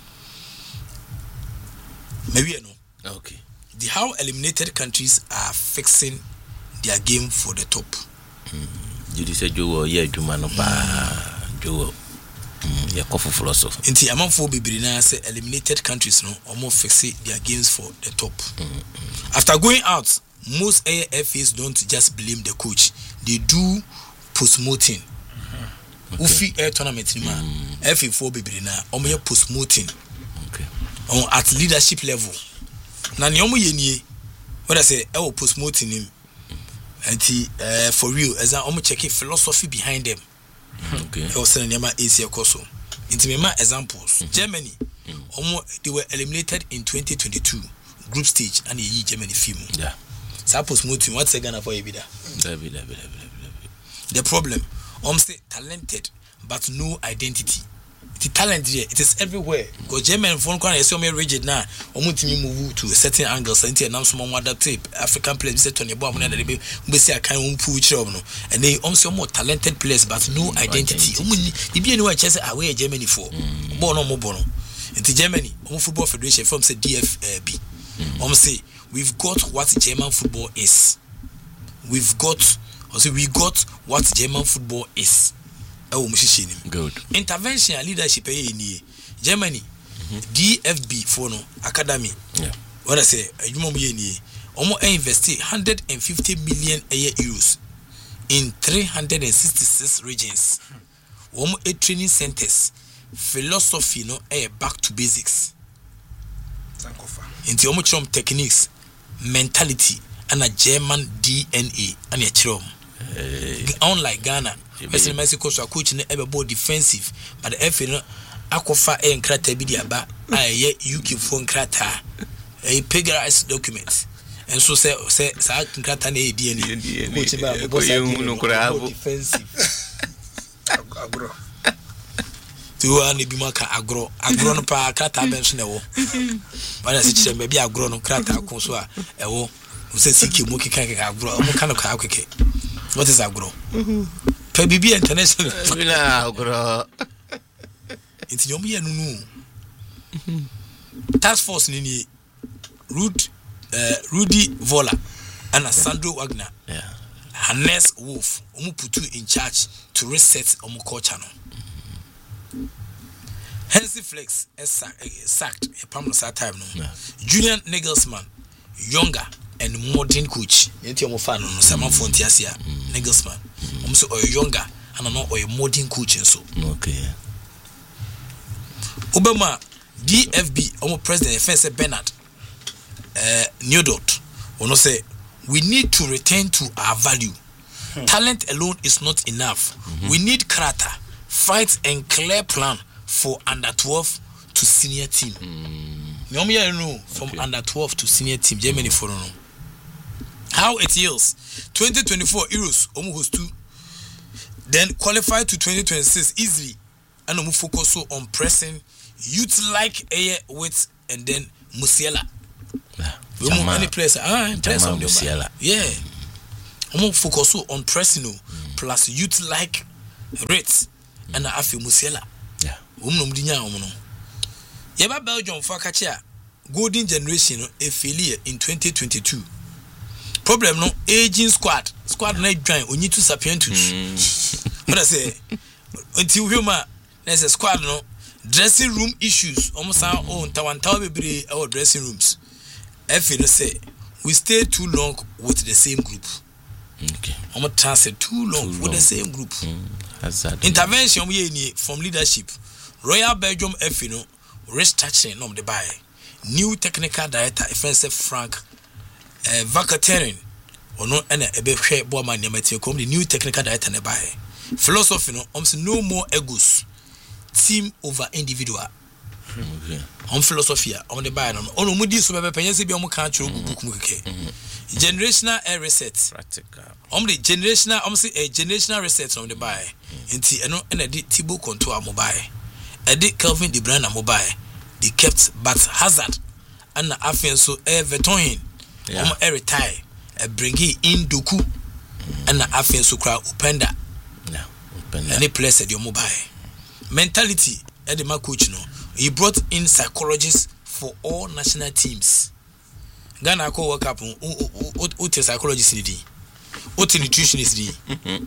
Maybe I know. Okay. The how eliminated countries are fixing their game for the top. Did you say Joe? Yeah, Jumano, Joe. Yeah, coffee philosophy. Inti among four Bibrina say eliminated countries no almost fixing their games for the top. Mm-hmm. After going out, most A F As don't just blame the coach. They do post-mortem. Mm-hmm. Ufi air tournament ni ma F A four bibiri na omo ye post-mortem. Okay. On at leadership level. Na ni omo ye nie. What I say, e wo post-mortem nim. Anti uh, for real, as I omo check philosophy behind them. Okay. E wo say na ma Asia koso. Inti me ma examples. Mm-hmm. Germany, mm-hmm. omo they were eliminated in twenty twenty-two group stage and ye Germany film. Yeah. Sa post-mortem what say Ghana for e bi da. David, David, David. The problem, I'm say talented but no identity. The talent here, it is everywhere. Because German phone can say me rigid now. Omo timi move to a certain angle, certain and some more adapt African players. We say Tony Bob na dey be we say I can pull each no. And they also more talented players but no identity. Omo e be anywhere chese away Germany for. Born no more born. In Germany, Omo Football Federation from say D F B. Omo say we've got what German football is. We've got Also, we got what German football is. Good. Intervention and leadership in Germany, mm-hmm. D F B for no academy. Yeah. What I say, you must be almost invest one hundred fifty million a year euros in three hundred sixty-six regions. Almost eight training centers, philosophy no a back to basics. Into almost techniques, mentality, and a German D N A and a chrom. Unlike Ghana, Western Mexico, so a coach in ever board defensive, but the F A Aquafa and Crata Bidiaba, I yet U K phone Crata, a piggerized document. And so say, say, I can Crata D N A, which about defensive. Agro. To any bimaka agro, agro no pa Crata Bensono. But as it said, maybe agro no Crata Consua, a wo, who says Siki Muki agro, kind of Kawake. What is agro? P B B International. Agro. It's Yomi Nunu. Task Force Nini Rudy uh, Rudy Vola and Sandro Wagner. Yeah. Hannes Wolf, Omuputu in charge to reset Omoko channel. Hensi Flex is sacked a pamphlet time no. Yeah. Julian Nagelsmann, younger and modern coach. Yenti omofano no Saman Fontiasia Nagelsmann. Um so or younger and not or a modern coach and so. Okay. Obama D F B omo president Fense Bernard uh Neudot will say we need to return to our value. Hmm. Talent alone is not enough. Mm-hmm. We need character, fight and clear plan for under twelve to senior team. Mm. Nyomi ya no from okay. under twelve to senior team Germany for no. How it yields twenty twenty-four Euros omu host two. Then qualify to twenty twenty-six easily and omu focus so on pressing youth like Aye with and then Musiala. Yeah. We move any place ah press on Musiala. Yeah. Omu focus so on pressing no mm. plus youth like rates mm. and afi Musiala. Yeah. Omu no mdinya omu no. Yeba Belgium for kacha golden generation a failure in twenty twenty-two. Problem no aging squad. Squad na join only to sapientus. What I say until huma there's a squad no dressing room issues almost our own tawantaw bebre our dressing rooms. F no say we stay too long with the same group. Okay. Omo transit too long too with long. The same group. Mm. Intervention we from leadership. Royal Belgium F no restructuring no the buy. New technical director offensive Frank uh, Vakateren ono ena ebehwe bo ma nyamati kom the new technical director ne buy. Philosophy no um no more egos. Team over individual. Okay. On philosophy on the buy no ono mudi so be penye se bi om kan chiro book mu keke. Generational air reset. Practical. Um the generational um say a generational reset on the buy. Nti eno ena di Thibaut Courtois mobile. Edi Kelvin De Bruyne mobile. They kept but Hazard and Afen so e Vertonghen um e retire e bring in Doku and Afen so kra Upenda. Yeah, Upenda. Any place at your mobile. Mentality e the coach no. He brought in psychologists for all national teams. Ghana ko work up o te psychologist ni di. O te nutritionist di.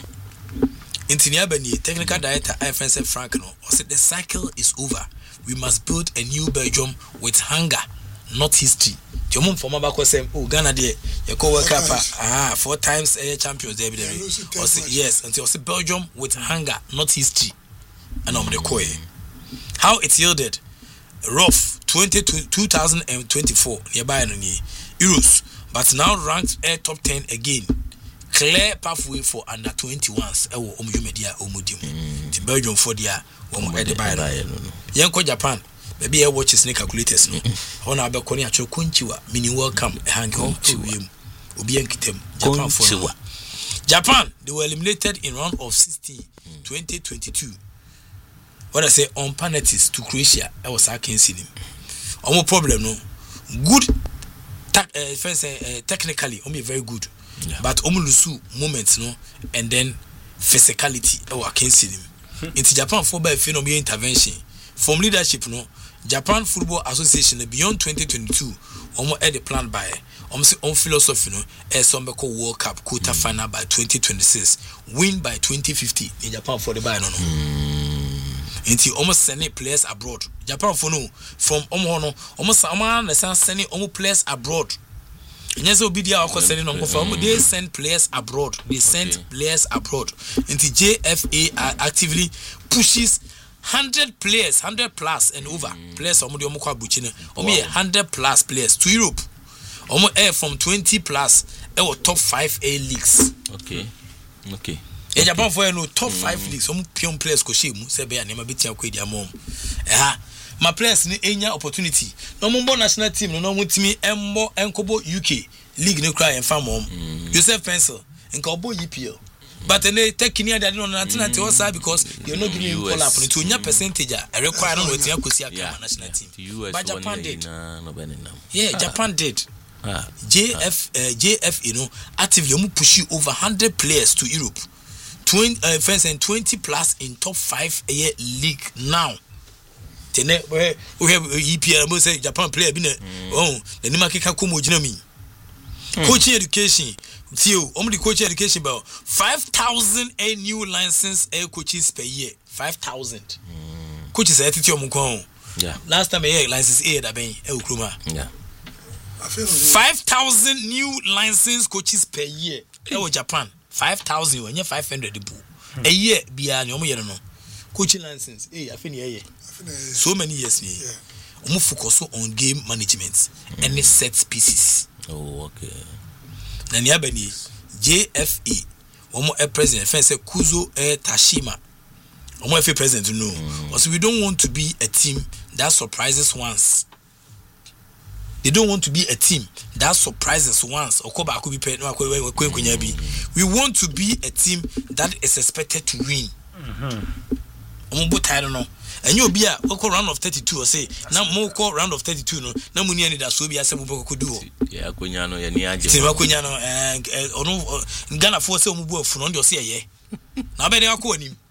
Intinia Bani technical director I F N S Frank no said the cycle is over. We must build a new Belgium with hunger, not history. Jomum for mabako say, oh Ghana de you go work up ah four times a champions there be there. Or say yes, until say Belgium with hunger, not history. And on the koi. How it yielded rough twenty to two thousand twenty-four nearby no Euros, but now ranked air top ten again. Clear pathway for under twenty-ones ewo omu media omudim. The Belgium for dia omu ede buy no. Yanko Japan maybe e watch snake calculators no. Ona be koni acho konchiwa mini welcome e hang on to him. Obi enkitem Japan for Japan they were eliminated in round of sixteen twenty twenty-two. What I say on penalties to Croatia I was against him. Omo problem no. Good ta- uh, first, uh, technically omo very good. Yeah. But omulusu moments no and then physicality e wa against him. Into Japan for by phenomenal intervention from leadership no Japan Football Association beyond twenty twenty-two omo e the plan by omo say on philosophy no e some be call World Cup quarter mm. final by twenty twenty-six win by twenty fifty in Japan for the buy no no mm. Into almost sending players abroad Japan for no from omo no almost omo na sending omo players abroad. Yes, Obidia or sending on confirm. They send players abroad. They send okay. players abroad. And the J F A actively pushes hundred players, hundred plus and over mm. players. Omo di omo kwa buchine. Omo hundred plus players to Europe. Omo air from twenty plus. Ewo top five A leagues. Okay, okay. E Japan for no top mm. five leagues. Omo pion players ko shemu. Sebe ya nema biti ya kwe di amom. Eh my players ni enya opportunity no mo national team no no mo timi embo enkobo U K league no cry and farm mom Joseph Pencil enkobo E P L but they take any other no ninety also because you're not giving call up to nya percentage a require no wetin akosi aka national team but Japan did yeah Japan did J F uh, J F you know actively mo push you over one hundred players to Europe twenty uh, fans and twenty plus in top five a year league now. Tene we have E P L mo say Japan player bi na oh the nima keka komo gina mi coaching education tio omo the coaching education about five thousand a new license air coaches per year five thousand mm. coaches at tio mo kon yeah last time a license A da ben e okroma yeah five thousand new license coaches per year e Japan five thousand when you five hundred bu a year bia ni omo yere no coaching license eh afeni eh so many years yeah omo focus on game management mm. and set pieces. Oh okay. Na ni abani J F A omo e president fe say Kuzo e Tashima omo e president no mm. also we don't want to be a team that surprises once They don't want to be a team that surprises once. We want to be a team that is expected to win. Mm-hmm. And you'll be a round of thirty-two or say, now more call round of thirty-two. No, no money any that so be a simple could do. Yeah, Kunyano, Yania, Kunyano, and Ghana for some work for on your say, now better I call him.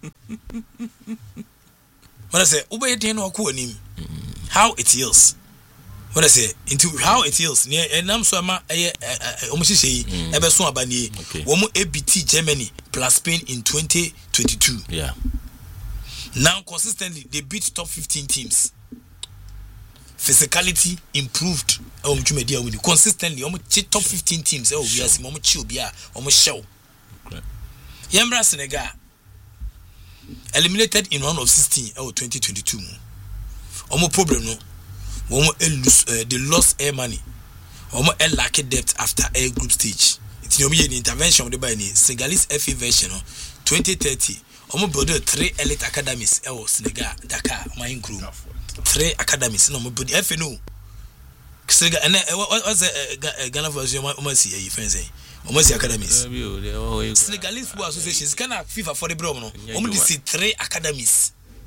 When I say, obey ten or call him, how it is. When I say into how it is near and I'm so ma almost say ever so abani one A B T Germany plus Spain in twenty twenty-two. Yeah. Now consistently they beat top fifteen teams. Physicality improved. Um, consistently almost top fifteen teams. Oh, we are some almost chill be almost show. Yambra Senegal eliminated in round of sixteen. Oh, twenty twenty-two. Almost problem no. One lose, uh, they lost air money. One more lack depth after air group stage. It's no me an intervention with the Bani Senegalese F A version twenty thirty. One build three elite academies. Oh, Senegal, Dakar, my crew. Three academies. No, but F A no. Senegal and what's a Ghana version? Almost see a friend almost academies. Senegalese Football Associations can have FIFA for the Bromo. Only see three academies.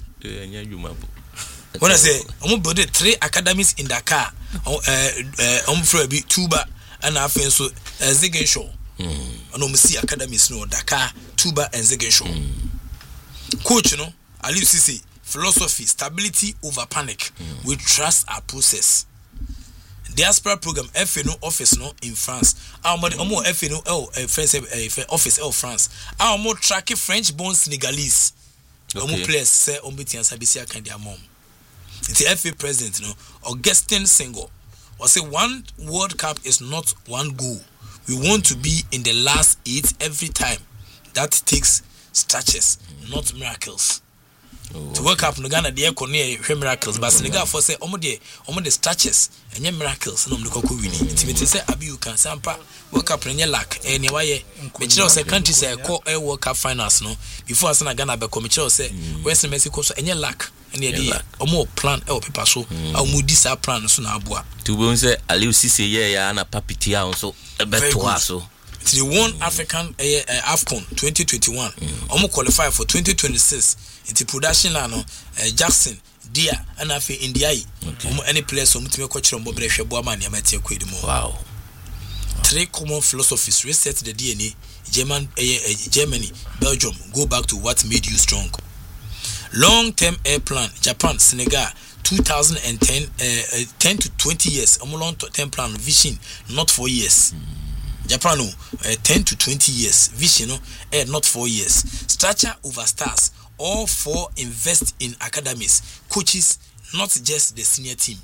When I say I'm gonna build three academies in Dakar, uh, uh, I'm for be Tuba and I feel so Zigen Show. And I'm see academies no Dakar, Tuba and Zigen Show. Coach, you know, Aliou Cissé philosophy, stability over panic. Mm. We trust our process. Diaspora program F N O office no in France. Our more mm. F N O oh France office oh France. Our more track French born Senegalese. Okay. Our players say on beti ansabisi akandia mom. It's the F A president, you know, Augustin Senghor, or say one World Cup is not one goal. We want to be in the last eight every time. That takes stretches, mm. not miracles. Oh, to World Cup, no Ghana the economy miracles, but Senegal for say omo de omo the stretches and your miracles. No, no, winning. It's me to say Abi you can sampa World Cup and your luck. Anyway, Michelle say country say call a World Cup finals no before Sana Ghana be Michelle say Western Mexico so and your luck. And the omo plan el paper so omo this plan so na aboa. To be say Aliou Cissé yeah ya na papitia so e beto so. It's the one African uh, uh, AFCON twenty twenty-one. Mm. Omo qualify for twenty twenty-six. It's production la no uh, Jackson Dia and afi India. Omo any players so mutime ko kire mbobere hwebo ama ne amatie ko edimo. Wow. Three common philosophies reset the D N A. German uh, uh, Germany, Belgium go back to what made you strong. Long-term air plan Japan, Senegal two thousand ten uh, uh, ten to twenty years. Omo long-term plan vision not four years. Mm. Japan uh, ten to twenty years vision no eh, not four years. Structure over stars. All four invest in academies, coaches, not just the senior team.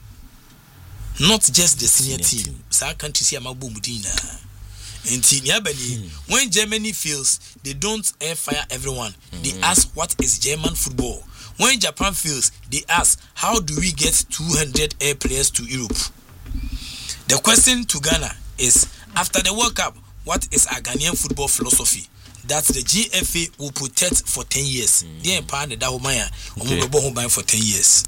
Not just the senior, senior team. So I can't see a mabumudina. And when Germany fails, they don't air fire everyone. Mm-hmm. They ask what is German football. When Japan fails, they ask how do we get two hundred air players to Europe. The question to Ghana is after the World Cup, what is our Ghanaian football philosophy that the G F A will protect for ten years? They empower the Dahomaya or for ten years.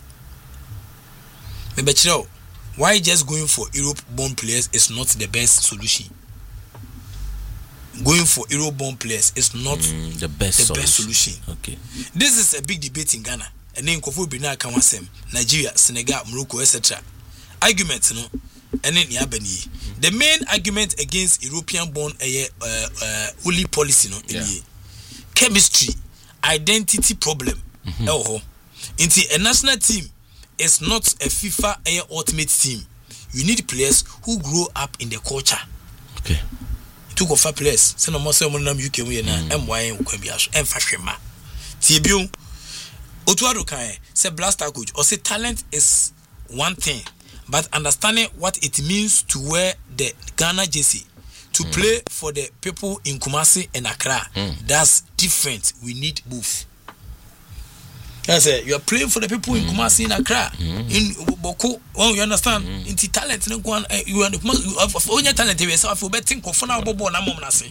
Maybe why just going for Europe-born players is not the best solution. Going for Euro-born players is not mm, the best the solution. best solution. Okay. This is a big debate in Ghana. And then Kofu Bina Kawasem, Nigeria, Senegal, Morocco, et cetera. Arguments, you know, and then Yabani. The main argument against European-born uh, uh, uh, only policy, you know, yeah. chemistry, identity problem. Mm-hmm. Oh, into a national team is not a FIFA Air Ultimate team. You need players who grow up in the culture. Okay. Two of our players. Send a muscle on them. You can win and why and can be as and fashion. Tibio Otuado Kai say blaster coach or say talent is one thing, but understanding what it means to wear the Ghana jersey to mm. play for the people in Kumasi and Accra, mm. that's different. We need both. I say you are playing for the people in Kumasi and Accra, mm. in Boko. Oh, you understand? Mm. In the talent, no one you are the only talent. You yourself for betting for now. Bobo na mom na say.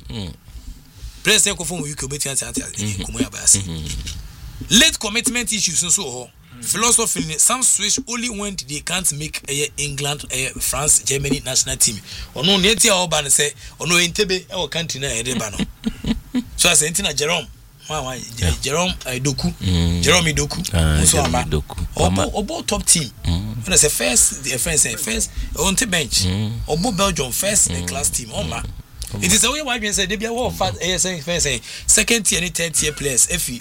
Please say for you can bet answer. Late commitment issues and so philosophy some switch only when they can't make a England, a France, Germany national team. Or no, Netia Oban say, or no Intebe or country na Edebano. So I said, Tina Jerome, Jerome Doku, Jerome Doku, Doku, or both top team. When I say first, the first, first on the bench, or both Belgium first the class team. Oh man. It is the way why we say they be a war fast A S N first second tier and third tier players. If you